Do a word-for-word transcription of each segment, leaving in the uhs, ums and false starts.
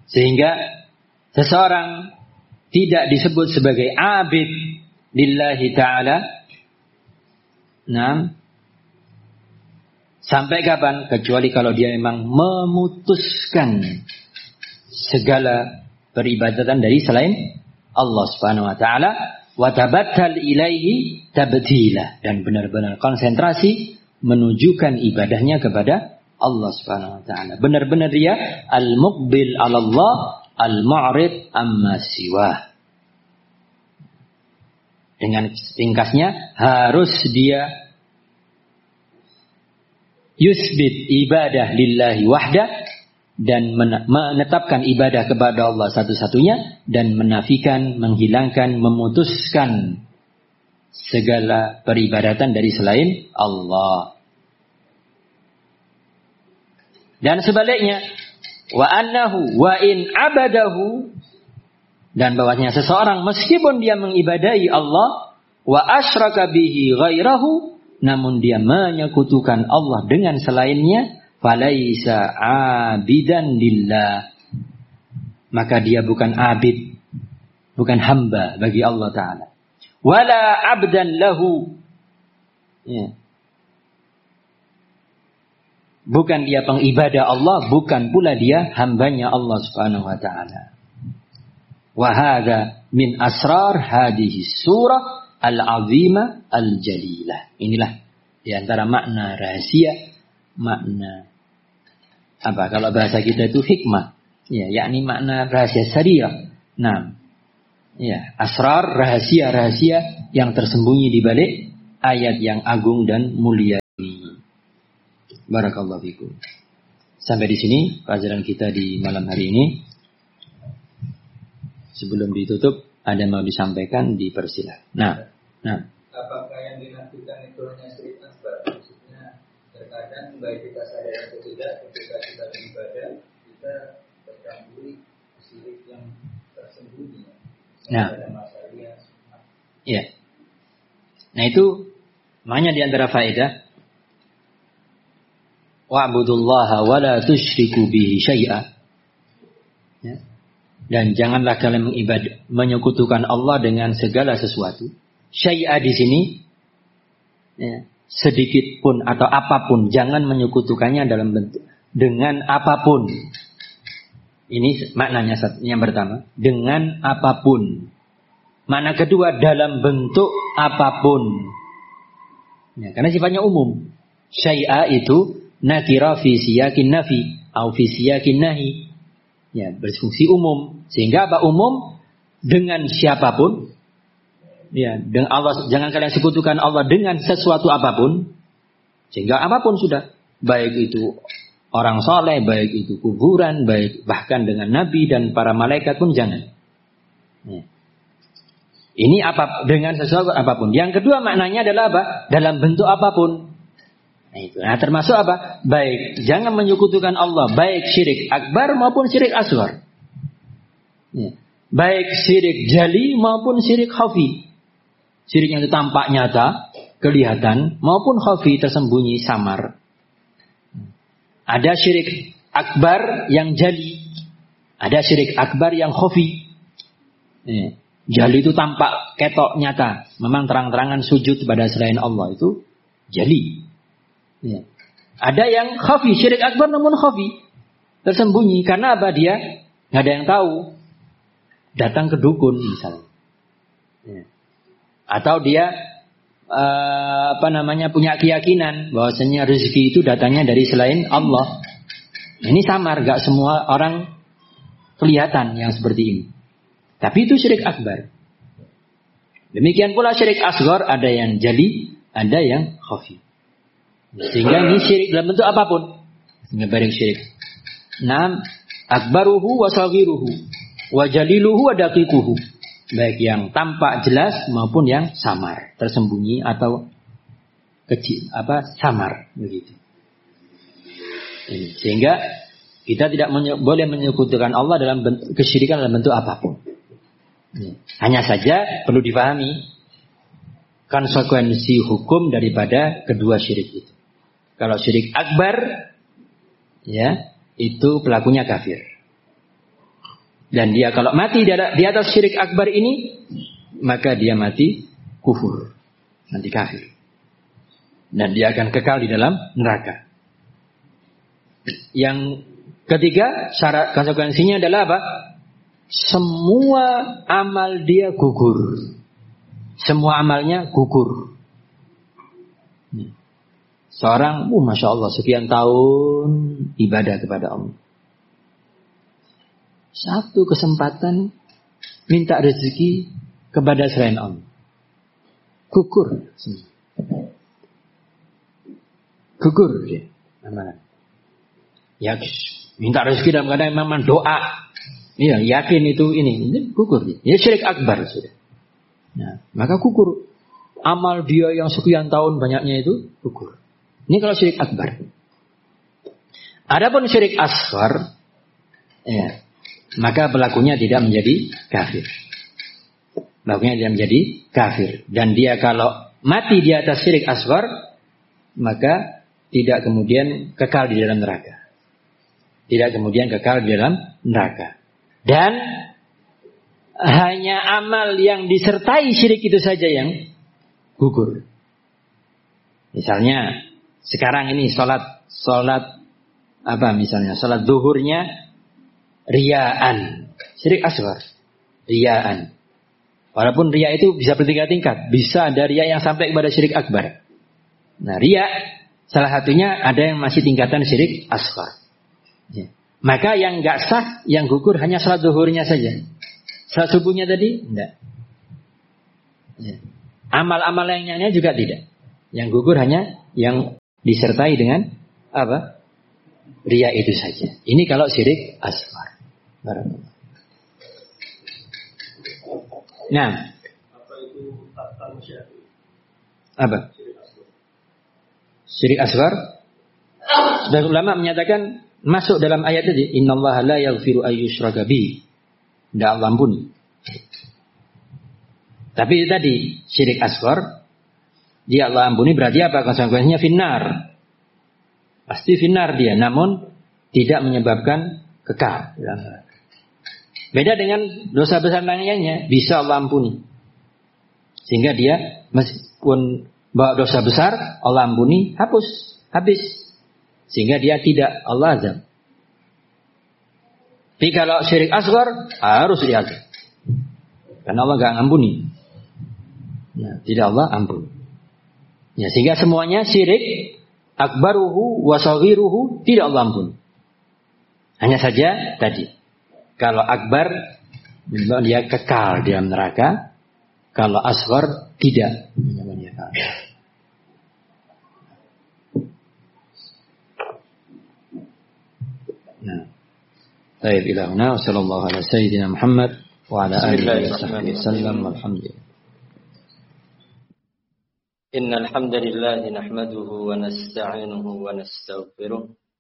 Sehingga seseorang tidak disebut sebagai abid lillahi ta'ala. Nah, sampai kapan? Kecuali kalau dia memang memutuskan segala peribadatan dari selain Allah Subhanahu wa taala, wa tabattal ilaihi tabtila, dan benar-benar konsentrasi menunjukkan ibadahnya kepada Allah Subhanahu wa taala. Benar-benar dia al-muqbil 'ala Allah, al-mu'rid amma siwah. Dengan ringkasnya, harus dia yusbit ibadah lillahi wahdah, dan menetapkan ibadah kepada Allah satu-satunya, dan menafikan, menghilangkan, memutuskan segala peribadatan dari selain Allah. Dan sebaliknya, wa annahu wa in abadahu, dan bahwasanya seseorang meskipun dia mengibadahi Allah, wa asyraka bihi ghairahu, namun dia menyekutukan Allah dengan selainnya, falaisa abidan lillah, maka dia bukan abid, bukan hamba bagi Allah Ta'ala. Wala abdan lahu, ya. Bukan dia pengibadah Allah, bukan pula dia hambanya Allah Subhanahu wa Ta'ala. Wa hadza min asrar hadhihi surah al-azimah al-jalilah. Inilah di antara makna rahasia, makna apa kalau bahasa kita itu hikmah, ya, yakni makna rahasia syariah. Nah, ya, asrar, rahasia-rahasia yang tersembunyi di balik ayat yang agung dan mulia ini. Barakallahu fikum. Sampai di sini pelajaran kita di malam hari ini. Sebelum ditutup, ada yang mau disampaikan, dipersilakan. Nah, nah. Apakah yang dinafikan itu hanya syirik akbar? Maksudnya terkadang baik kita sadar atau tidak, ketika kita beribadah, kita tercampuri syirik yang tersembunyi. Nah, ya. Nah itu makanya di antara faedah. Wa'budullaha wa la tusyriku bihi syai'a. Ya. Dan janganlah kalian mengibadah, menyekutukan Allah dengan segala sesuatu. Syai'a di sini, ya, sedikit pun atau apapun, jangan menyekutukannya dalam bentuk dengan apapun. Ini maknanya yang pertama, dengan apapun. Makna kedua, dalam bentuk apapun. Ya, karena sifatnya umum. Syai'a itu nakira fi siyakin nafi atau fi siyakin nahi. Ya, berfungsi umum. Sehingga apa umum? Dengan siapapun. Ya, dengan Allah, jangan kalian sekutukan Allah dengan sesuatu apapun. Sehingga apapun sudah, baik itu orang soleh, baik itu kuburan, baik bahkan dengan nabi dan para malaikat pun jangan. Ya. Ini apa? Dengan sesuatu apapun. Yang kedua maknanya adalah apa? Dalam bentuk apapun. Nah, itu. Nah, termasuk apa? Baik, jangan menyekutukan Allah, baik syirik akbar maupun syirik asghar. Ya. Baik syirik jali maupun syirik khafi. Syirik yang tampak nyata, kelihatan, maupun khafi, tersembunyi, samar. Ada syirik akbar yang jali, ada syirik akbar yang khafi. Ya. Jali itu tampak, ketok, nyata. Memang terang-terangan sujud pada selain Allah, itu jali. Ya. Ada yang khafi, syirik akbar namun khafi, tersembunyi. Karena apa? Dia nggak ada yang tahu. Datang ke dukun misalnya. Ya. Atau dia uh, apa namanya punya keyakinan bahwasanya rezeki itu datangnya dari selain Allah. Ini samar, nggak semua orang kelihatan yang seperti ini. Tapi itu syirik akbar. Demikian pula syirik asghar, ada yang jali, ada yang khafi. Sehingga ini syirik dalam bentuk apapun. Sehingga barang syirik. Naam, akbaruhu wa saghiruhu wa jaliluhu wa daqiquhu. Baik yang tampak jelas maupun yang samar, tersembunyi atau kecil, apa samar begitu. Ini. Sehingga kita tidak menye- boleh menyekutukan Allah dalam bentuk, kesyirikan dalam bentuk apapun. Ini. Hanya saja perlu difahami konsekuensi hukum daripada kedua syirik itu. Kalau syirik akbar, ya, itu pelakunya kafir. Dan dia kalau mati di atas syirik akbar ini, maka dia mati kufur, nanti kafir. Dan dia akan kekal di dalam neraka. Yang ketiga, syarat konsekuensinya adalah apa? Semua amal dia gugur. Semua amalnya gugur. Seorang, oh, Masya Allah, sekian tahun ibadah kepada Allah. Satu kesempatan minta rezeki kepada selain Allah. Gugur. Gugur dia. Amalan. Ya, minta rezeki dalam keadaan memang doa. Iya, yakin itu ini. Ini gugur dia. Ya syirik akbar sudah. Nah, maka gugur. Amal dia yang sekian tahun banyaknya itu gugur. Ini kalau syirik akbar. Adapun syirik asghar, ya, maka pelakunya tidak menjadi kafir. Pelakunya tidak menjadi kafir. Dan dia kalau mati di atas syirik asghar, maka tidak kemudian kekal di dalam neraka. Tidak kemudian kekal di dalam neraka. Dan hanya amal yang disertai syirik itu saja yang gugur. Misalnya sekarang ini sholat sholat apa misalnya sholat zuhurnya riyaan, syirik asghar, riyaan. Walaupun riya itu bisa bertingkat-tingkat, bisa ada riya yang sampai kepada syirik akbar. Nah, riya salah satunya ada yang masih tingkatan syirik asghar. Ya. Maka yang nggak sah, yang gugur hanya sholat zuhurnya saja. Sholat subuhnya tadi enggak. Ya. Amal-amal yang lainnya juga tidak. Yang gugur hanya yang disertai dengan apa? Riya itu saja. Ini kalau syirik asghar. Barakallahu. Nah, apa itu tata musyrik? Apa? Syirik asghar. Sebagian ulama menyatakan masuk dalam ayat tadi, innallaha la yaghfiru ayyushraka bihi. Tidak Allah ampuni. Tapi itu tadi syirik asghar, dia Allah ampuni berarti apa konsekuensinya? Finnar. Pasti finnar dia, namun tidak menyebabkan kekal. Beda dengan dosa besar lainnya, bisa Allah ampuni. Sehingga dia meskipun bawa dosa besar, Allah ampuni, hapus, habis. Sehingga dia tidak Allah azab. Tapi kalau syirik asghar harus diazab. Karena Allah enggak ngampuni. Ya, tidak Allah ampuni. Ya, sehingga semuanya syirik akbaruhu wa saghiruhu tidak Allah ampuni. Hanya saja tadi, kalau akbar dia kekal di dalam neraka, kalau asghar tidak. Nah, baik ilahuna sallallahu ala sayyidina Muhammad wa ala alihi wa sahbihi wasallam walhamdulillah. Innal hamdalillah nahmaduhu wa nasta'inuhu wa nastaghfiruh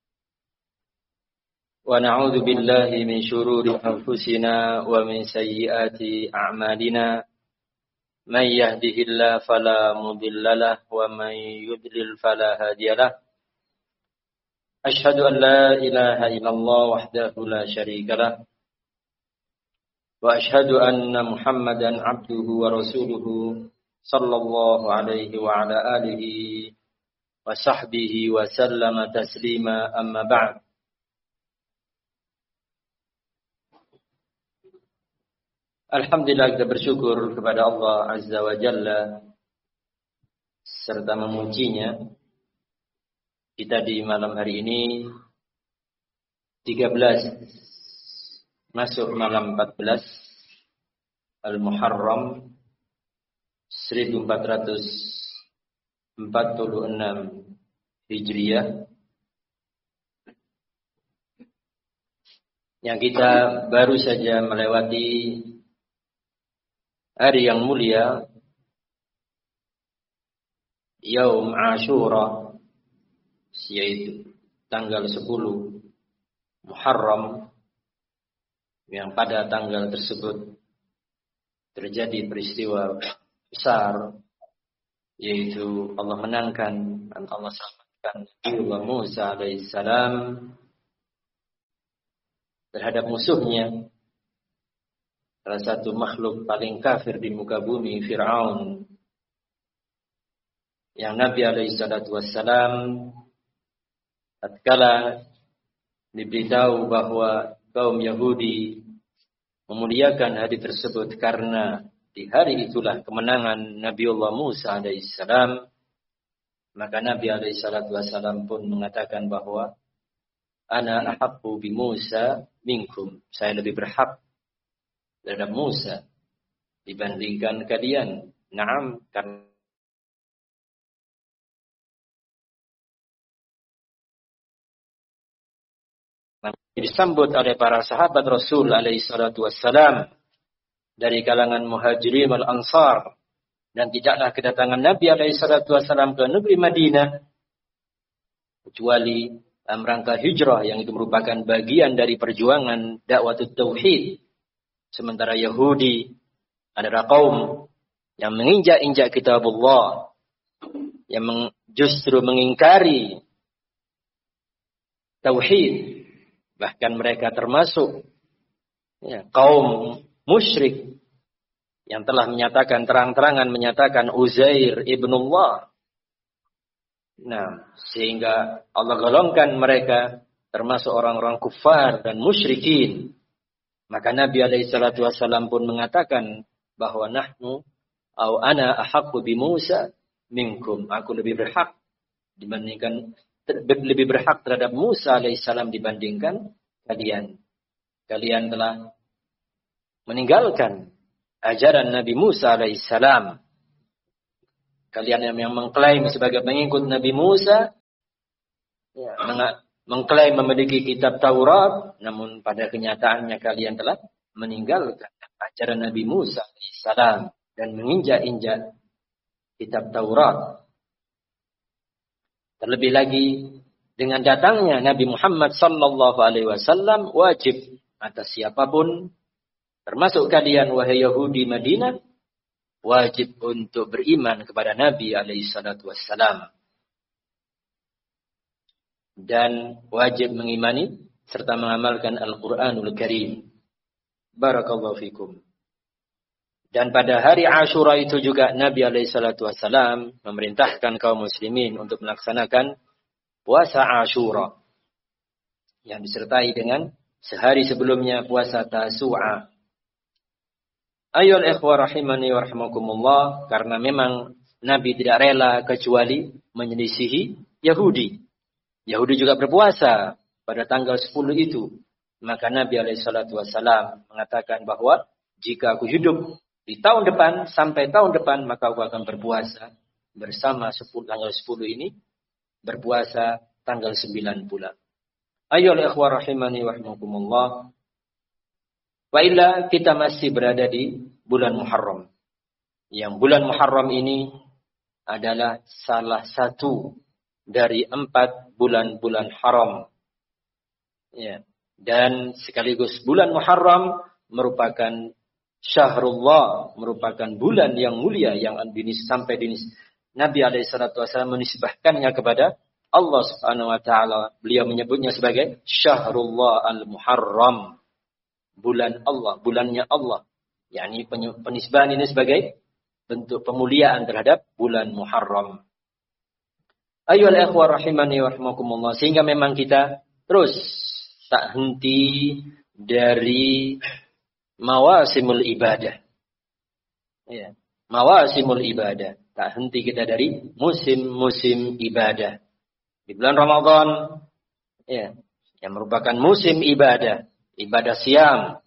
wa na'udzu billahi min shururi anfusina wa min sayyiati a'malina may yahdihillahu fala mudilla lahu wa may yudlil fala hadiyalah. Ashhadu an la ilaha illallah wahdahu la syarika lah wa ashhadu anna Muhammadan abduhu wa rasuluhu sallallahu alaihi wa ala alihi wa sahbihi wa sallama taslima amma ba'd. Alhamdulillah, kita bersyukur kepada Allah Azza wa Jalla serta memujinya. Kita di malam hari ini tiga belas masuk malam empat belas Al-Muharram seribu empat ratus empat puluh enam Hijriah, yang kita baru saja melewati hari yang mulia Yaum Ashura, yaitu tanggal sepuluh Muharram, yang pada tanggal tersebut terjadi peristiwa besar, yaitu Allah menangkan dan Allah selamatkan Nabiullah Musa alaihissalam terhadap musuhnya salah satu makhluk paling kafir di muka bumi, Fir'aun, yang Nabi alaihi salatu wassalam tatkala diberitahu bahwa kaum Yahudi memuliakan hari tersebut karena di hari itulah kemenangan Nabiullah Musa alaihissalam, maka Nabi alaihi salatu wassalam pun mengatakan bahwa ana ahaqqu bi Musa minkum, saya lebih berhak terhadap Musa dibandingkan kalian. Naam, karena disambut oleh para sahabat Rasul alaihi salatu wassalam dari kalangan Muhajirin wal Ansar, dan tidaklah kedatangan Nabi alaihi salatu wassalam ke negeri Madinah kecuali dalam rangka hijrah, yang itu merupakan bagian dari perjuangan dakwah tauhid. Sementara Yahudi adalah kaum yang menginjak-injak kitabullah, yang meng, justru mengingkari tauhid. Bahkan mereka termasuk ya, kaum musyrik yang telah menyatakan terang-terangan menyatakan Uzair ibnullah. Nah, sehingga Allah golongkan mereka termasuk orang-orang kufar dan musyrikin. Maka Nabi alaihi salatu wassalam pun mengatakan bahwa nahnu au ana ahaqqu bi Musa minkum, aku lebih berhak dibandingkan lebih berhak terhadap Musa alaihissalam dibandingkan kalian. Kalian telah meninggalkan ajaran Nabi Musa alaihissalam. Kalian yang mengklaim sebagai pengikut Nabi Musa, ya, mengklaim memiliki kitab Taurat, namun pada kenyataannya kalian telah meninggalkan ajaran Nabi Musa alaihissalam dan menginjak-injak kitab Taurat. Terlebih lagi dengan datangnya Nabi Muhammad sallallahu alaihi wasallam, wajib atas siapapun termasuk kalian wahai Yahudi Madinah, wajib untuk beriman kepada Nabi alaihi salatu wassalam dan wajib mengimani serta mengamalkan Al-Qur'anul Karim. Barakallahu fikum. Dan pada hari Ashura itu juga Nabi alaihi salatu wassalam memerintahkan kaum muslimin untuk melaksanakan puasa Ashura yang disertai dengan sehari sebelumnya puasa Tasu'a. Ayyuhal ikhwah rahimani wa rahimakumullah, karena memang Nabi tidak rela kecuali menyelisihi Yahudi. Yahudi juga berpuasa pada tanggal sepuluh itu. Maka Nabi alaihi salatu wassalam mengatakan bahwa jika aku hidup di tahun depan, sampai tahun depan, maka aku akan berpuasa bersama sepuluh, tanggal sepuluh ini, berpuasa tanggal sembilan pula. Ayyuhal ikhwah rahimani wa rahimakumullah. Wa illa kita masih berada di bulan Muharram. Yang bulan Muharram ini adalah salah satu dari empat bulan-bulan haram. Ya. Dan sekaligus bulan Muharram merupakan Syahrullah, merupakan bulan yang mulia yang dinis, sampai dinis, Nabi alaihi salatu wasallam menisbahkannya kepada Allah subhanahu wa ta'ala. Beliau menyebutnya sebagai Syahrullah al-Muharram, bulan Allah, bulannya Allah. Yani penisbahan ini sebagai bentuk pemuliaan terhadap bulan Muharram. Ayyuhal ikhwah rahimani wa rahimakumullah, sehingga memang kita terus tak henti dari mawasimul ibadah. Ya, mawasimul ibadah. Tak henti kita dari musim-musim ibadah. Di bulan Ramadan, ya, yang merupakan musim ibadah, ibadah siam.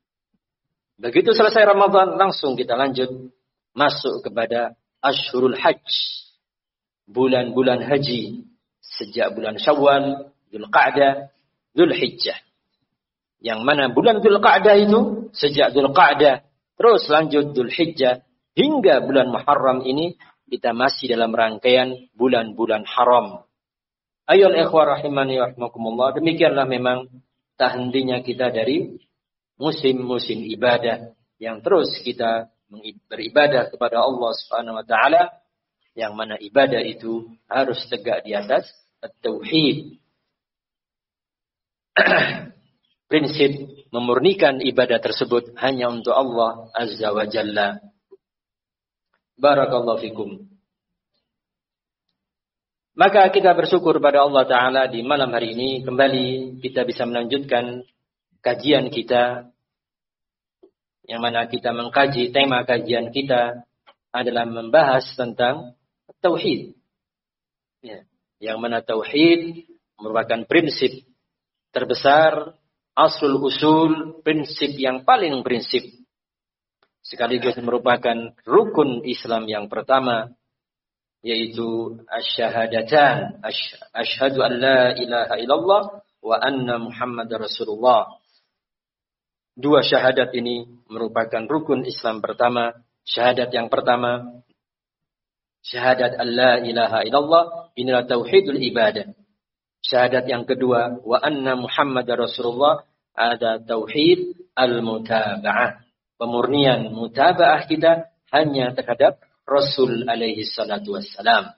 Begitu selesai Ramadan, langsung kita lanjut masuk kepada Ashhurul Hajj, bulan-bulan haji, sejak bulan Syawal, Dzulqa'dah, Dzulhijjah. Yang mana bulan Dzulqa'dah itu sejak Dzulqa'dah terus lanjut Dzulhijjah hingga bulan Muharram ini kita masih dalam rangkaian bulan-bulan haram. Ayyuhal ikhwah rahimani wa rahimakumullah, demikianlah memang tak hentinya kita dari musim-musim ibadah yang terus kita beribadah kepada Allah Subhanahu wa taala, yang mana ibadah itu harus tegak di atas at-tauhid. prinsip memurnikan ibadah tersebut hanya untuk Allah Azza wa Jalla. Barakallahu fikum. Maka kita bersyukur pada Allah Ta'ala di malam hari ini kembali kita bisa melanjutkan kajian kita, yang mana kita mengkaji, tema kajian kita adalah membahas tentang tauhid. Ya, yang mana tauhid merupakan prinsip terbesar, aslul usul, prinsip yang paling prinsip, sekaligus merupakan rukun Islam yang pertama, yaitu asyhadatan, asyhadu an la ilaha illallah wa anna Muhammadar Rasulullah. Dua syahadat ini merupakan rukun Islam pertama. Syahadat yang pertama, syahadat an la ilaha illallah, inilah tauhidul ibadah. Syahadat yang kedua, wa anna Muhammadar Rasulullah, ada tauhid al-mutaba'ah. Pemurnian mutaba'ah kita hanya terhadap Rasul alaihi salatu wassalam.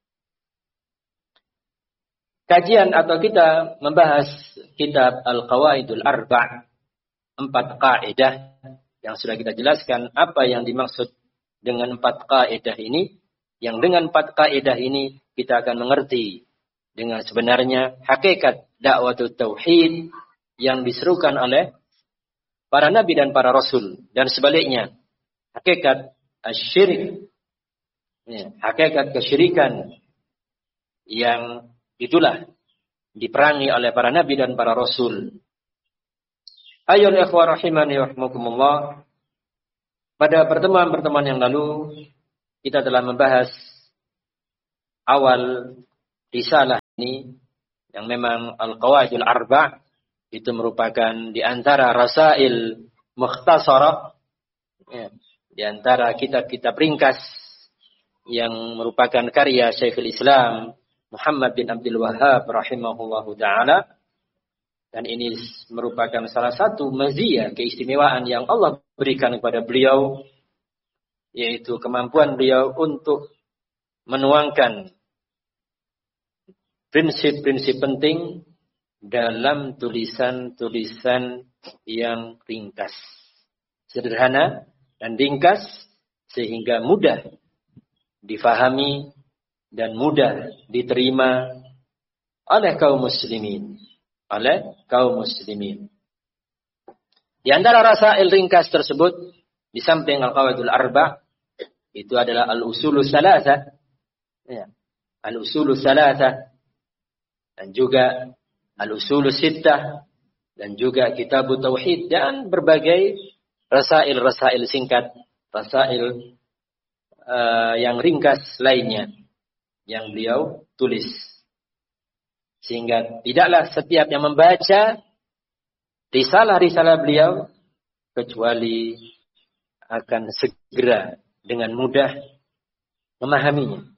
Kajian atau kita membahas kitab Al-Qawaidul Arba', empat kaidah yang sudah kita jelaskan apa yang dimaksud dengan empat kaidah ini. Yang dengan empat kaidah ini kita akan mengerti dengan sebenarnya hakikat dakwah tauhid yang diserukan oleh para nabi dan para rasul, dan sebaliknya hakikat asyirik, ya, hakikat kesyirikan yang itulah diperangi oleh para nabi dan para rasul. Ayyuhal ikhwah rahimani wa rahmakumullah. Pada pertemuan-pertemuan yang lalu kita telah membahas awal risalah ini, yang memang Al-Qawaidul Arba' itu merupakan di antara rasail mukhtasarah, ya, di antara kitab-kitab ringkas yang merupakan karya Syekhul Islam Muhammad bin Abdul Wahhab rahimahullahu ta'ala. Dan ini merupakan salah satu maziyah, keistimewaan yang Allah berikan kepada beliau, yaitu kemampuan beliau untuk menuangkan prinsip-prinsip penting dalam tulisan-tulisan yang ringkas, sederhana dan ringkas, sehingga mudah difahami dan mudah diterima oleh kaum muslimin, oleh kaum muslimin. Di antara rasail ringkas tersebut, di samping Al-Qawaidul Arba', itu adalah Al-Usulus Salasah, ya, Al-Usulus Salasah, dan juga Al-Usulus Sittah, dan juga Kitabut Tauhid, dan berbagai rasail-rasail singkat, rasail uh, yang ringkas lainnya yang beliau tulis. Sehingga tidaklah setiap yang membaca risalah-risalah beliau kecuali akan segera dengan mudah memahaminya,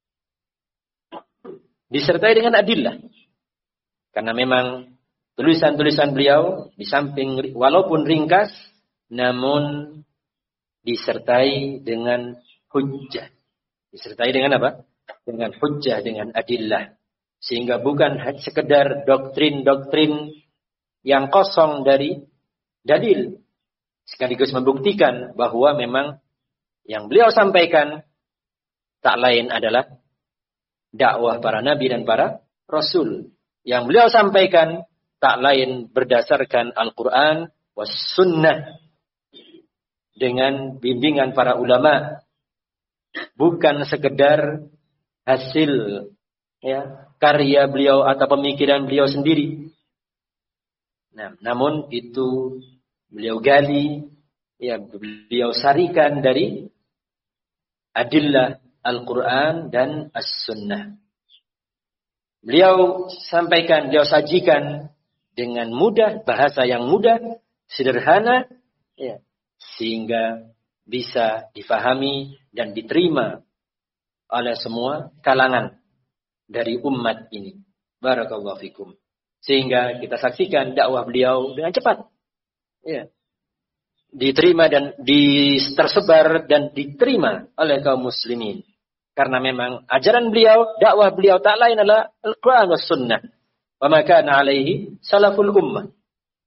disertai dengan adillah. Karena memang tulisan-tulisan beliau di samping walaupun ringkas, namun disertai dengan hujjah. Disertai dengan apa? Dengan hujjah, dengan adillah. Sehingga bukan sekedar doktrin-doktrin yang kosong dari dalil, sekaligus membuktikan bahwa memang yang beliau sampaikan tak lain adalah dakwah para nabi dan para rasul. Yang beliau sampaikan tak lain berdasarkan Al-Quran was sunnah dengan bimbingan para ulama, bukan sekedar hasil, ya, karya beliau atau pemikiran beliau sendiri. Nah, namun itu beliau gali, ya, beliau sarikan dari adillah Al-Quran dan As-Sunnah. Beliau sampaikan, beliau sajikan dengan mudah, bahasa yang mudah, sederhana, ya, sehingga bisa difahami dan diterima oleh semua kalangan dari umat ini. Barakallahu fikum. Sehingga kita saksikan dakwah beliau dengan cepat, ya, diterima dan di, tersebar dan diterima oleh kaum muslimin. Karena memang ajaran beliau, dakwah beliau tak lain adalah Al-Quran was Sunnah. Wa ma kana alaihi salaful ummah.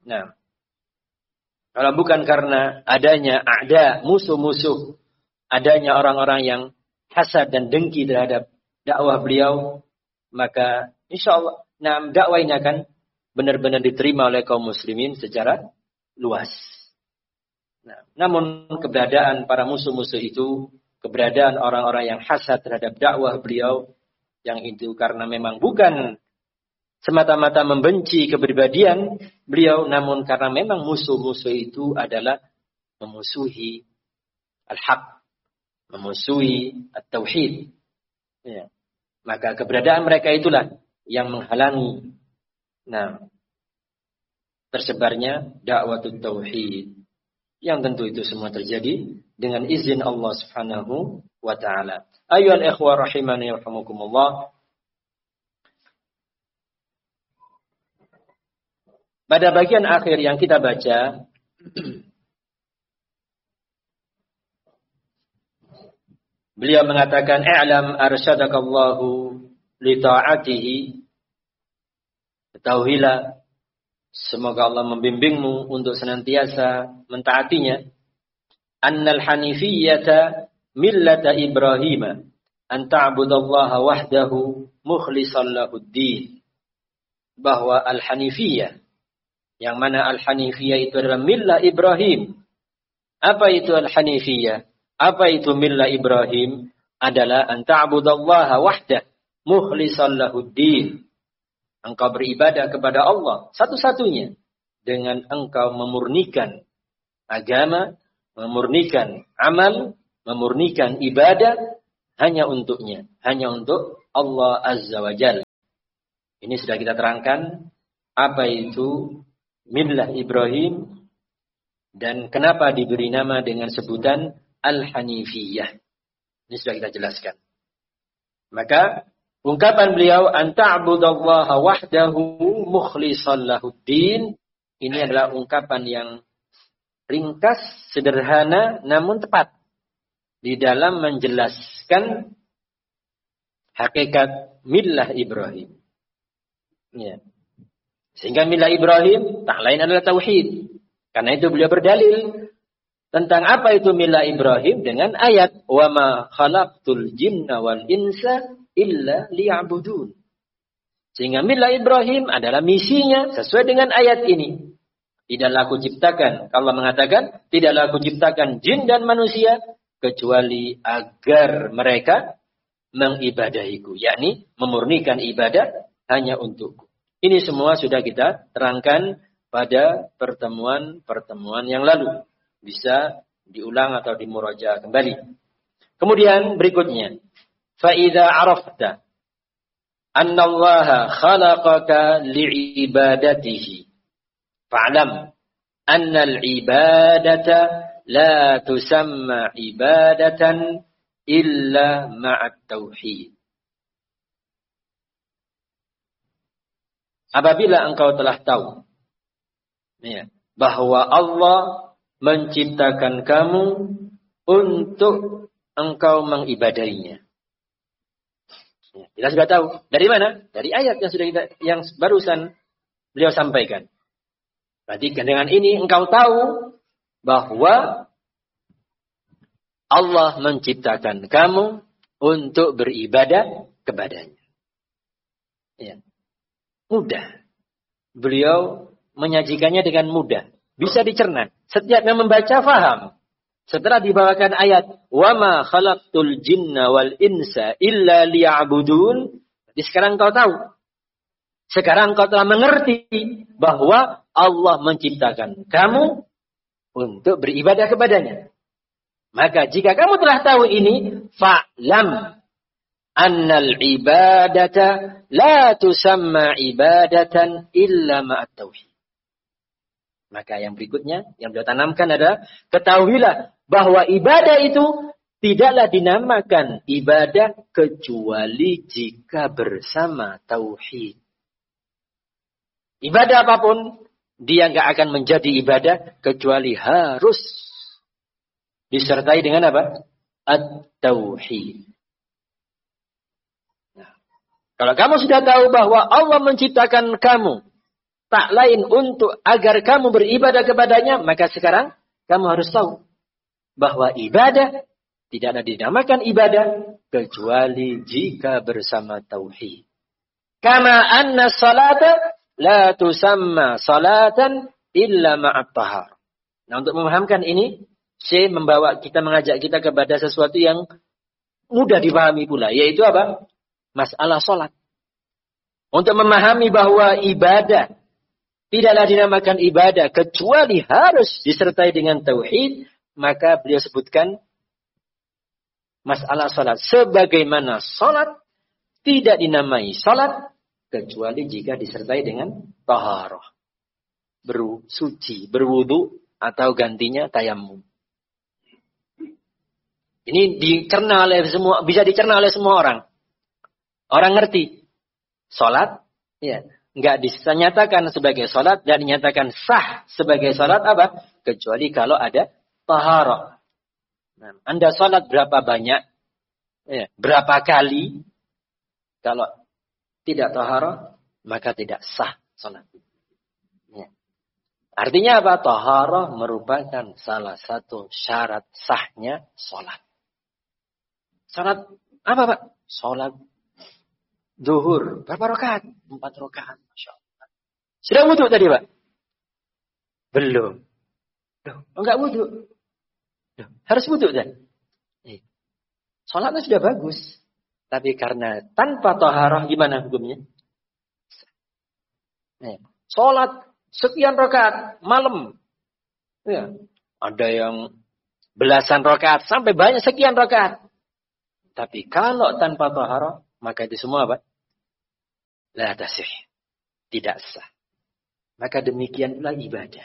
Nah, kalau bukan karena adanya ada musuh-musuh, adanya orang-orang yang hasad dan dengki terhadap dakwah beliau, maka insya Allah, nah, dakwah ini akan benar-benar diterima oleh kaum muslimin secara luas. Nah, namun keberadaan para musuh-musuh itu, keberadaan orang-orang yang hasad terhadap dakwah beliau, yang itu karena memang bukan semata-mata membenci kepribadian beliau, namun karena memang musuh-musuh itu adalah memusuhi al-haq, memusuhi at-tauhid. Ya. Maka keberadaan mereka itulah yang menghalangi nah tersebarnya dakwatut tauhid. Yang tentu itu semua terjadi dengan izin Allah Subhanahu wa taala. Ayyuhal ikhwah rahimani yarhamukumullah. Pada bagian akhir yang kita baca, beliau mengatakan, "I'lam arsyadakallahu li ta'atihi." Ketahuilah, semoga Allah membimbingmu untuk senantiasa mentaatinya. Annal hanifiyyata millata Ibrahim, an ta'budallaha wahdahu mukhlishan lahud-din. Bahwa al-hanifiyah, yang mana al-hanifiyah itu adalah millah Ibrahim. Apa itu al-hanifiyah? Apa itu millah Ibrahim? Adalah an ta'budallaha wahdah mukhlishan lahud-din. Engkau beribadah kepada Allah satu-satunya dengan engkau memurnikan agama, memurnikan amal, memurnikan ibadah hanya untuknya, hanya untuk Allah Azza wa Jalla. Ini sudah kita terangkan apa itu millah Ibrahim dan kenapa diberi nama dengan sebutan Al-Hanifiyah. Ini sudah kita jelaskan. Maka ungkapan beliau an ta'budallaha wahdahu mukhlishan lahud-din, ini adalah ungkapan yang ringkas, sederhana namun tepat di dalam menjelaskan hakikat millah Ibrahim. Ya. Sehingga millah Ibrahim tak lain adalah tauhid. Karena itu beliau berdalil tentang apa itu millah Ibrahim dengan ayat wa ma khalaqtul jinna wal insa illa liya'budun. Sehingga millah Ibrahim adalah misinya sesuai dengan ayat ini. Tidaklah aku ciptakan, Allah mengatakan, tidaklah aku ciptakan jin dan manusia kecuali agar mereka mengibadahiku, yakni memurnikan ibadah hanya untukku. Ini semua sudah kita terangkan pada pertemuan-pertemuan yang lalu. Bisa diulang atau dimuraja kembali. Kemudian berikutnya, فَإِذَا عَرَفْتَ أَنَّ اللَّهَ خَلَقَكَ لِعِبَادَتِهِ فَاعْلَمْ أَنَّ الْعِبَادَةَ لَا تُسَمَّى عِبَادَةً إِلَّا مَعَ التَّوْحِيدِ. Apabila engkau telah tahu ya, bahwa Allah menciptakan kamu untuk engkau mengibadahinya. Ya, kita sudah tahu. Dari mana? Dari ayat yang sudah kita, yang barusan beliau sampaikan. Berarti dengan ini engkau tahu bahwa Allah menciptakan kamu untuk beribadah kepadanya. Ya. Mudah. Beliau menyajikannya dengan mudah. Bisa dicerna. Setiap yang membaca faham. Setelah dibawakan ayat wa ma khalaqtul jinna wal insa illa liya'budun. Jadi sekarang kau tahu. Sekarang kau telah mengerti bahwa Allah menciptakan kamu untuk beribadah kepadanya. Maka jika kamu telah tahu ini, fa'lam annal ibadata la tusamma ibadatan illa ma'at tauhid. Maka yang berikutnya yang beliau tanamkan adalah ketahuilah bahwa ibadah itu tidaklah dinamakan ibadah kecuali jika bersama tauhid. Ibadah apapun dia enggak akan menjadi ibadah kecuali harus disertai dengan apa? At-tauhid. Nah, kalau kamu sudah tahu bahwa Allah menciptakan kamu tak lain untuk agar kamu beribadah kepadanya, maka sekarang kamu harus tahu bahwa ibadah tidaklah dinamakan ibadah kecuali jika bersama tauhid. Kama anna salata la tusamma salatan illa ma'at tahar. Nah, untuk memahamkan ini, Syekh membawa kita, mengajak kita kepada sesuatu yang mudah dipahami pula, yaitu apa? Masalah salat. Untuk memahami bahwa ibadah tidaklah dinamakan ibadah kecuali harus disertai dengan tauhid, maka beliau sebutkan masalah salat. Sebagaimana salat tidak dinamai salat kecuali jika disertai dengan taharah. Bersuci, berwudu atau gantinya tayammum. Ini dicerna oleh semua, bisa dicerna oleh semua orang. Orang ngerti salat, ya, enggak dinyatakan sebagai salat dan dinyatakan sah sebagai salat apa? Kecuali kalau ada taharah. Nah, Anda salat berapa banyak? Ya, berapa kali? Kalau tidak taharah, maka tidak sah salat. Ya. Artinya apa? Taharah merupakan salah satu syarat sahnya salat. Salat apa, Pak? Salat zuhur berapa rakaat? Empat rakaat, masya Allah. Sudah wudu tadi, Pak? Belum. Loh, enggak wudu. Loh, harus wudu kan? Eh. Salatnya sudah bagus, tapi karena tanpa taharah gimana hukumnya? Eh. Salat sekian rakaat malam, ya. Ada yang belasan rakaat sampai banyak sekian rakaat. Tapi kalau tanpa taharah, maka itu semua apa? La tasih. Tidak sah. Maka demikian pula ibadah.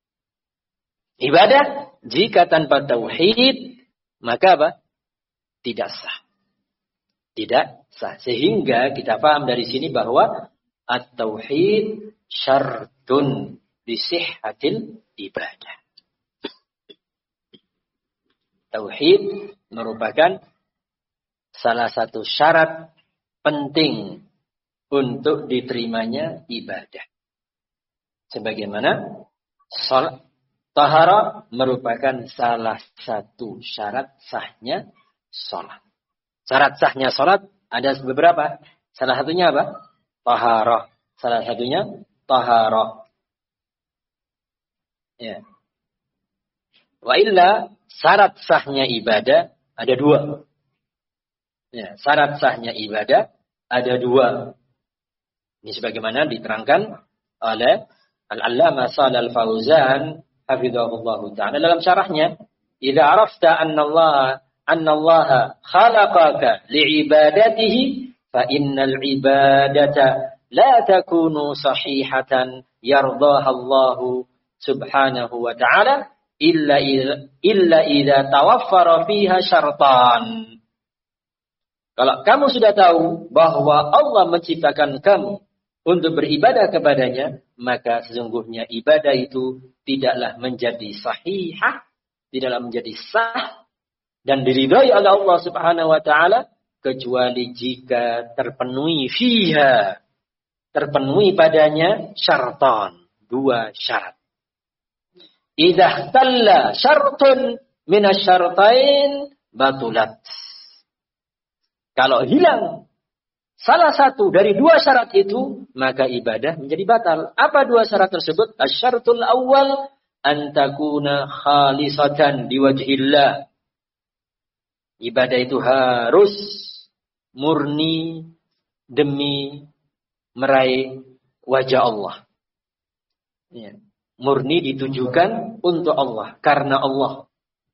Ibadah jika tanpa tauhid, maka apa? Tidak sah. Tidak sah. Sehingga kita paham dari sini bahwa at-tauhid syartun li sihhatil ibadah. Tauhid merupakan salah satu syarat penting untuk diterimanya ibadah. Sebagaimana salat, taharah merupakan salah satu syarat sahnya salat. Syarat sahnya salat ada beberapa. Salah satunya apa? Taharah. Salah satunya taharah. Ya. Wa illa syarat sahnya ibadah ada dua. Ya, syarat sahnya ibadah ada dua. Ini sebagaimana diterangkan oleh Al-Allamah Shalal Fauzan hafizahullah ta'ala dalam syarahnya, "Idza arafta anna Allah anna Allah khalaqaka li'ibadatihi fa innal ibadata la takunu sahihatan yardaha Allah subhanahu wa ta'ala illa idza illa idza tawaffara fiha syartan." Kalau kamu sudah tahu bahwa Allah menciptakan kamu untuk beribadah kepadanya, maka sesungguhnya ibadah itu tidaklah menjadi sahihah, tidaklah menjadi sah dan diridhai oleh Allah Subhanahu wa taala kecuali jika terpenuhi fiha, terpenuhi padanya syartan, dua syarat. Idza talla syartun min asy-syartain batulat. Kalau hilang salah satu dari dua syarat itu, maka ibadah menjadi batal. Apa dua syarat tersebut? Asy-syartul awwal an takuna khalisatan liwajhillah. Ibadah itu harus murni demi meraih wajah Allah. Ya. Murni ditujukan untuk Allah, karena Allah.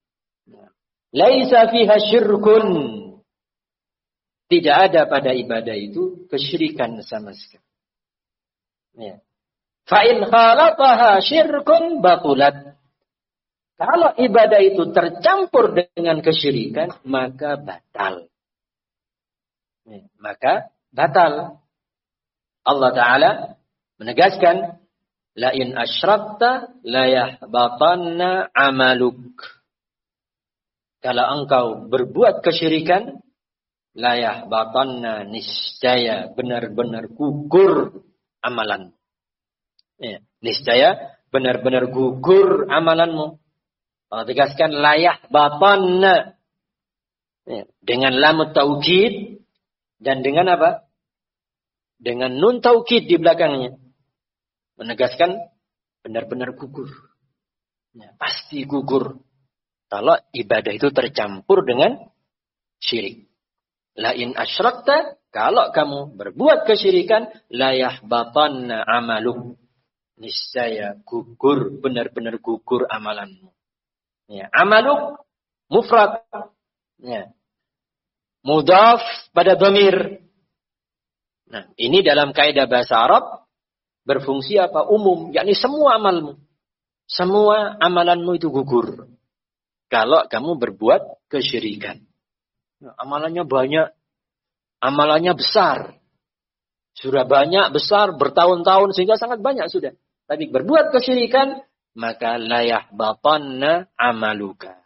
Laisa fiha syirkun. Tidak ada pada ibadah itu kesyirikan sama sekali. Ya. Fa in khalataha syirkun batulat. Kalau ibadah itu tercampur dengan kesyirikan, maka batal. Ya. Maka batal. Allah Ta'ala menegaskan, la in asyrakta la yahbatanna amaluk. Kalau engkau berbuat kesyirikan, la yahbatanna niscaya benar-benar gugur amalan. Ya, niscaya benar-benar gugur amalanmu. Allah tegaskan layah batanna. Ya, dengan lam taukid dan dengan apa? Dengan nun taukid di belakangnya. Menegaskan benar-benar gugur. Ya, pasti gugur. Kalau ibadah itu tercampur dengan syirik. La in asyrakta, kalau kamu berbuat kesyirikan, la yahbatanna amaluk. Niscaya gugur, benar-benar gugur amalanmu. Ya, amaluk mufrad. Ya. Mudhaf pada dhamir. Nah, ini dalam kaidah bahasa Arab berfungsi apa? Umum, yakni semua amalmu. Semua amalanmu itu gugur kalau kamu berbuat kesyirikan. Nah, amalannya banyak, amalannya besar. Sudah banyak, besar, bertahun-tahun, sehingga sangat banyak sudah. Tapi berbuat kesyirikan, maka layah batanna amaluka.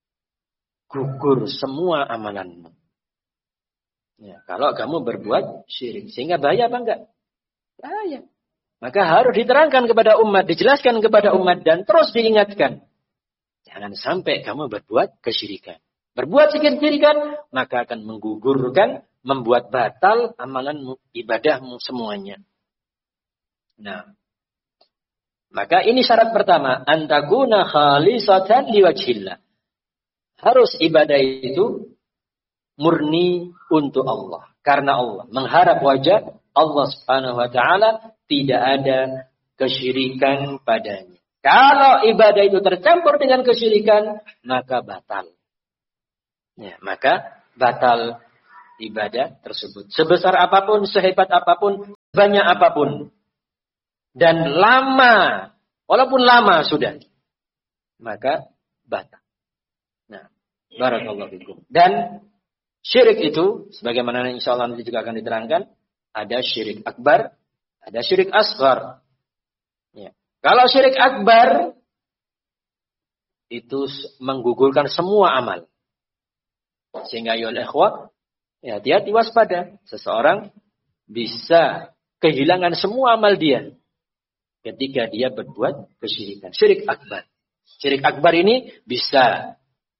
Gugur semua amalanmu. Ya, kalau kamu berbuat syirik. Sehingga bahaya apa enggak? Bahaya. Maka harus diterangkan kepada umat, dijelaskan kepada umat, dan terus diingatkan. Jangan sampai kamu berbuat kesyirikan. Berbuat kesyirikan, maka akan menggugurkan, membuat batal amalanmu, ibadahmu semuanya. Nah, maka ini syarat pertama, antakuna khalisatan liwajhillah. Harus ibadah itu murni untuk Allah, karena Allah, mengharap wajah Allah Subhanahu wa taala, tidak ada kesyirikan padanya. Kalau ibadah itu tercampur dengan kesyirikan, maka batal. Ya, maka batal ibadah tersebut. Sebesar apapun, sehebat apapun, banyak apapun. Dan lama, walaupun lama sudah, maka batal. Nah, barakallahu fikum. Dan syirik itu, sebagaimana insyaallah nanti juga akan diterangkan, ada syirik akbar, ada syirik asghar. Ya. Kalau syirik akbar, itu menggugurkan semua amal. Sehingga ya ikhwah, ya hati-hati waspada. Seseorang bisa kehilangan semua amal dia ketika dia berbuat kesyirikan. Syirik akbar. Syirik akbar ini bisa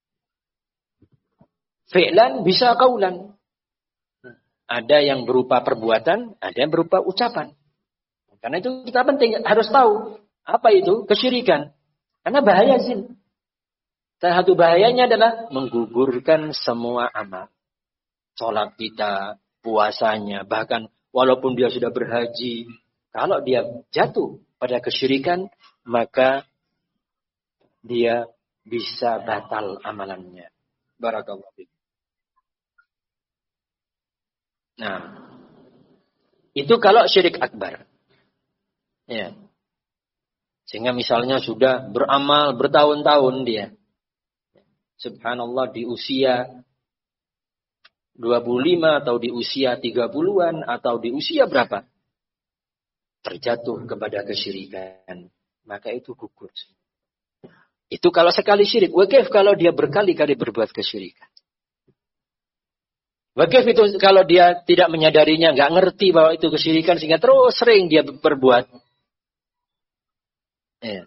fi'lan, bisa qaulan. Ada yang berupa perbuatan, ada yang berupa ucapan. Karena itu kita penting harus tahu apa itu kesyirikan. Karena bahaya zin. Salah satu bahayanya adalah menggugurkan semua amal. Sholat kita, puasanya, bahkan walaupun dia sudah berhaji, kalau dia jatuh pada kesyirikan, maka dia bisa batal amalannya. Barakallahu fiik. Nah, itu kalau syirik akbar. Ya. Sehingga misalnya sudah beramal bertahun-tahun dia. Subhanallah, di usia dua puluh lima atau di usia tiga puluhan atau di usia berapa? Terjatuh kepada kesyirikan. Maka itu gugur. Itu kalau sekali syirik. Wakif kalau dia berkali-kali berbuat kesyirikan. Wakif itu kalau dia tidak menyadarinya, nggak ngerti bahwa itu kesyirikan, sehingga terus sering dia berbuat. Ya.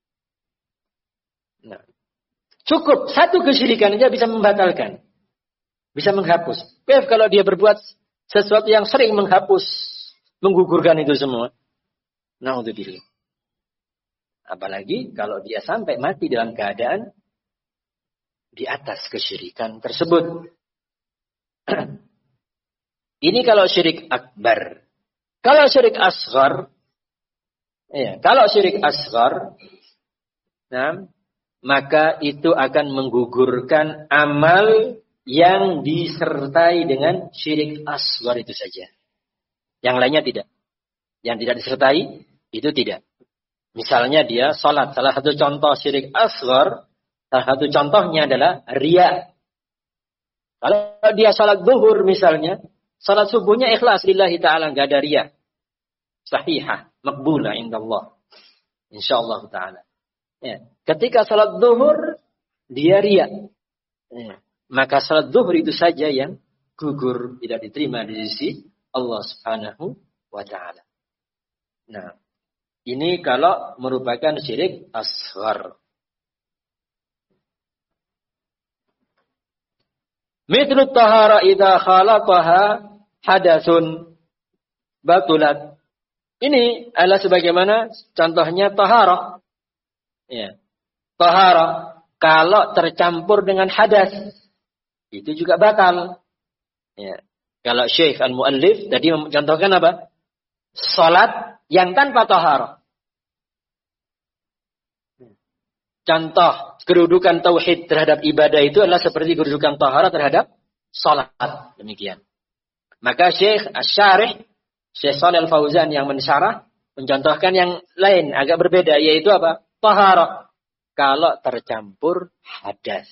Nah, cukup satu kesyirikan saja bisa membatalkan, bisa menghapus. Wakif kalau dia berbuat sesuatu yang sering menghapus, menggugurkan itu semua. Na'udzubillah. Apalagi kalau dia sampai mati dalam keadaan di atas kesyirikan tersebut. Ini kalau syirik akbar. Kalau syirik asghar, ya, kalau syirik asghar, nah, maka itu akan menggugurkan amal yang disertai dengan syirik asghar itu saja. Yang lainnya tidak. Yang tidak disertai itu tidak. Misalnya dia sholat. Salah satu contoh syirik asghar, salah satu contohnya adalah riya. Kalau dia sholat zuhur misalnya, sholat subuhnya ikhlas lillahi ta'ala, nggak ada riya. Sahihah, makbulah indallah. Insyaallah ta'ala. Ya. Ketika sholat zuhur, dia riya. Ya. Maka sholat zuhur itu saja yang gugur, tidak diterima di sisi Allah subhanahu wa ta'ala. Nah, Ini kalau merupakan syirik asghar. Mithlu tahara idza khalaqaha hadatsun batulat. Ini adalah sebagaimana contohnya taharah. Ya. Taharah kalau tercampur dengan hadas itu juga batal. Ya. Kalau Syekh Al-Muallif tadi mencontohkan apa? Salat yang tanpa taharah. Contoh kedudukan tauhid terhadap ibadah itu adalah seperti kedudukan taharah terhadap salat. Demikian. Maka Syekh Asy-Syarih, Syekh Shalih Al-Fauzan yang mensyarah mencontohkan yang lain agak berbeda, yaitu apa? Taharah kalau tercampur hadas.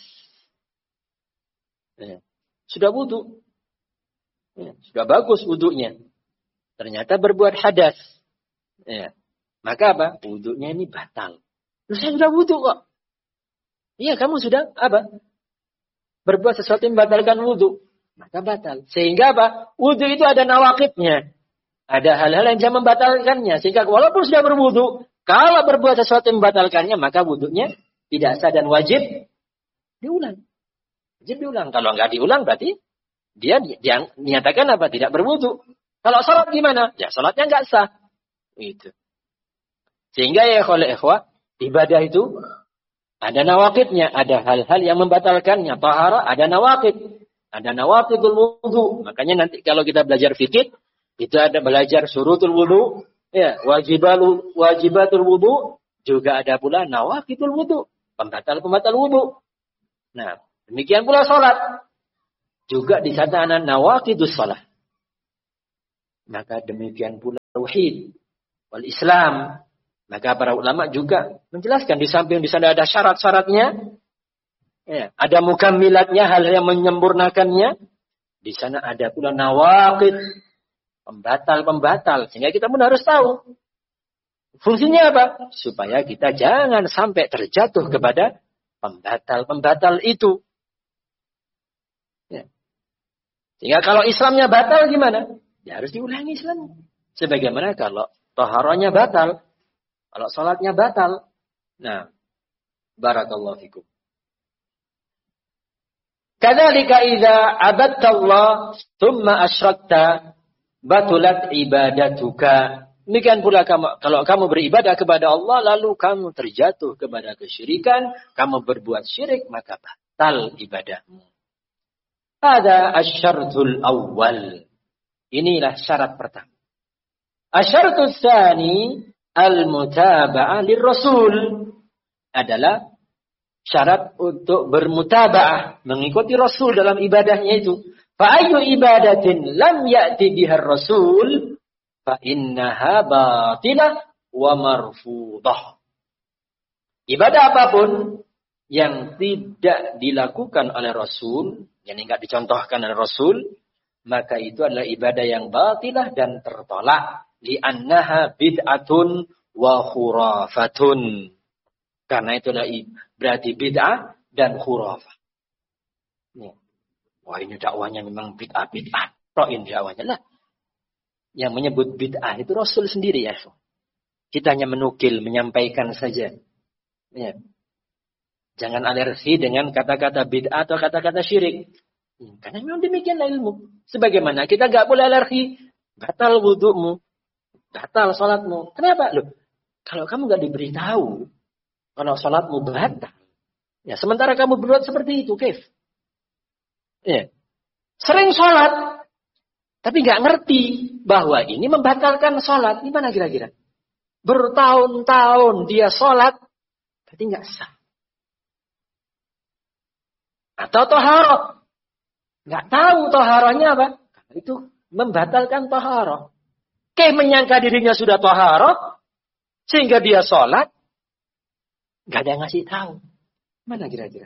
Ya. Sudah wudu. Ya. Sudah bagus wudunya. Ternyata berbuat hadas. Ya. Maka apa? Wudunya ini batal. Lu saya sudah wudu kok. Iya, kamu sudah apa? Berbuat sesuatu yang membatalkan wudu. Maka batal. Sehingga apa? Wudu itu ada nawaqidnya. Ada hal-hal yang bisa membatalkannya. Sehingga walaupun sudah berwudu, kalau berbuat sesuatu yang membatalkannya, maka wudunya tidak sah dan wajib diulang. Wajib diulang. Kalau nggak diulang berarti dia, dia menyatakan apa? Tidak berwudu. Kalau salat gimana? Ya salatnya nggak sah. Itu. Sehingga ya oleh ikhwah, ibadah itu ada nawaqidnya, ada hal-hal yang membatalkannya. Taharah ada nawaqid, ada nawaqidul wudu. Makanya nanti kalau kita belajar fikih, itu ada belajar syurutul wudu, ya, wajibatul wajibatul wudu, juga ada pula nawaqidul wudu, pembatal-pembatal wudu. Nah, demikian pula salat. Juga di sana ada nawaqidus salat. Maka demikian pula tauhid wal Islam. Maka para ulama juga menjelaskan di samping di sana ada syarat-syaratnya, ya, ada mukammilatnya, hal yang menyempurnakannya. Di sana ada pula nawaqid, pembatal-pembatal. Sehingga kita pun harus tahu fungsinya apa, supaya kita jangan sampai terjatuh kepada pembatal-pembatal itu. Ya. Sehingga kalau Islamnya batal gimana? Ya harus diulangi Islamnya. Sebagaimana kalau taharahnya batal, kalau salatnya batal. Nah, barakallahu fikum. Kadzalika idza abadta Allah tsumma asyrakta batulat ibadatuka. Demikian pula kamu, kalau kamu beribadah kepada Allah lalu kamu terjatuh kepada kesyirikan, kamu berbuat syirik, maka batal ibadahmu. Ada asyartul awal. Inilah syarat pertama. Asyaratus tsani al-mutaba'ah lirrasul adalah syarat untuk bermutaba'ah, mengikuti Rasul dalam ibadahnya itu. Fa ayyu ibadatin lam ya'ti biha ar-rasul fa innaha batilah wa marfudah. Ibadah apapun yang tidak dilakukan oleh Rasul, yang enggak dicontohkan oleh Rasul, maka itu adalah ibadah yang batilah dan tertolak. Li'annaha bid'atun wa khurafatun. Karena itulah berarti bid'ah dan khurafah. Wah, ini dakwanya memang bid'ah, bid'ah. Ro'in dakwanya lah. Yang menyebut bid'ah itu Rasul sendiri ya. Kita hanya menukil, menyampaikan saja. Ya. Jangan alergi dengan kata-kata bid'ah atau kata-kata syirik. Karena memang demikianlah ilmu. Sebagaimana kita nggak boleh alergi, batal wudu'mu, batal salatmu. Kenapa? Loh, kalau kamu nggak diberitahu, kalau salatmu batal, ya sementara kamu berbuat seperti itu, Kef. Ya. Sering salat, tapi nggak ngerti bahwa ini membatalkan salat. Gimana kira-kira? Bertahun-tahun dia salat, tapi nggak sah. Atau taharah. Nggak tahu taharahnya apa. Itu membatalkan taharah. Kayak menyangka dirinya sudah taharah, sehingga dia sholat, nggak ada yang ngasih tahu. Mana kira-kira?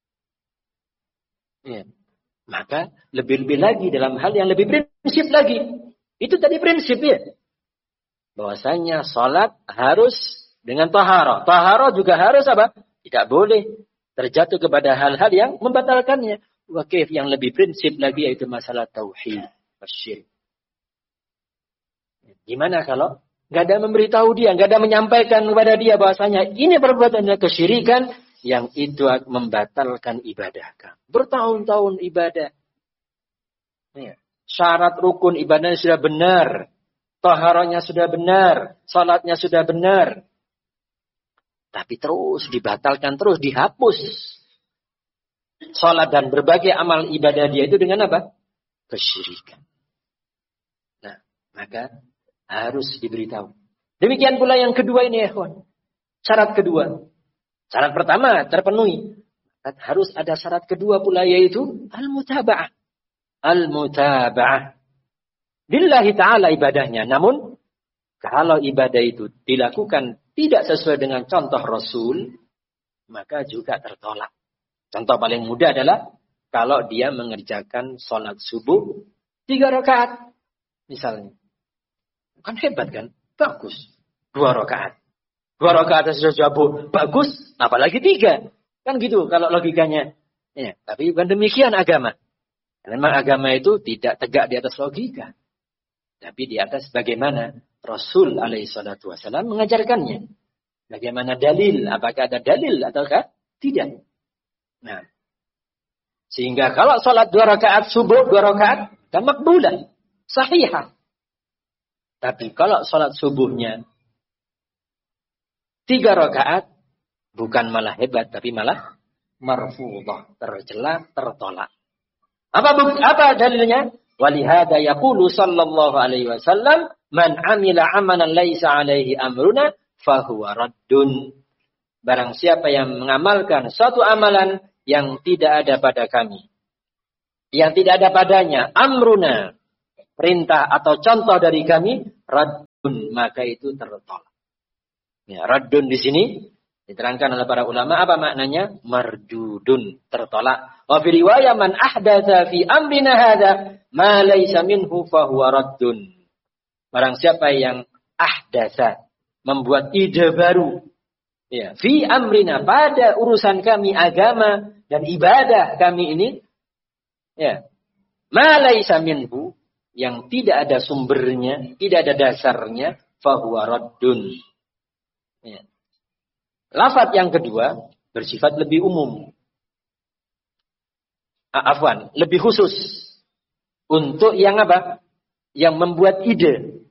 Ya. Maka lebih-lebih lagi dalam hal yang lebih prinsip lagi. Itu tadi prinsip ya. Bahwasanya sholat harus dengan taharah. Taharah juga harus apa? Tidak boleh terjatuh kepada hal-hal yang membatalkannya. Wakif yang lebih prinsip lagi yaitu masalah tauhid, syirik. Gimana kalau Nggak ada memberitahu dia, nggak ada menyampaikan kepada dia bahwasanya ini perbuatan kesyirikan yang itu membatalkan ibadah kamu. Bertahun-tahun ibadah. Ya. Syarat rukun ibadahnya sudah benar. Taharahnya sudah benar. Salatnya sudah benar. Tapi terus dibatalkan, terus dihapus. Salat dan berbagai amal ibadah dia itu dengan apa? Kesyirikan. Nah, maka harus diberitahu. Demikian pula yang kedua ini, ikhwan. Syarat kedua. Syarat pertama terpenuhi. Harus ada syarat kedua pula, yaitu al-mutaba'ah. Al-mutaba'ah. Lillahi ta'ala ibadahnya. Namun, kalau ibadah itu dilakukan tidak sesuai dengan contoh Rasul, maka juga tertolak. Contoh paling mudah adalah kalau dia mengerjakan sholat subuh tiga rakaat. Misalnya. Kan hebat kan? Bagus. Dua rakaat. Dua rakaat sudah subuh. Bagus. Apalagi tiga. Kan gitu kalau logikanya. Ya, tapi bukan demikian agama. Memang agama itu tidak tegak di atas logika. Tapi di atas bagaimana Rasul alaihi salatu wasallam mengajarkannya. Bagaimana dalil. Apakah ada dalil ataukah tidak. Nah, sehingga kalau sholat dua rakaat subuh, dua rakaat, dan makbulah, sahihah. Tapi kalau sholat subuhnya tiga rakaat, bukan malah hebat, tapi malah marfudah, tercela, tertolak. Apa apa dalilnya? Walihada yaqulu sallallahu alaihi wasallam, man amila amalan laisa alaihi amruna, fahuwa raddun. Barang siapa yang mengamalkan suatu amalan yang tidak ada pada kami, yang tidak ada padanya amruna, perintah atau contoh dari kami, raddun, maka itu tertolak. Ya, raddun di sini diterangkan oleh para ulama apa maknanya? Mardudun, tertolak. Wa fi riwayah man ahdatsa fi amrina hadza ma laysa minhu fa huwa raddun. Barang siapa yang ahdatsa, membuat ide baru, ya, fi amrina, pada urusan kami agama dan ibadah kami ini, ya, ma laysa minhu, yang tidak ada sumbernya, tidak ada dasarnya, fahuwa raddun. Ya. Lafaz yang kedua bersifat lebih umum. Afwan, lebih khusus untuk yang apa? Yang membuat ide.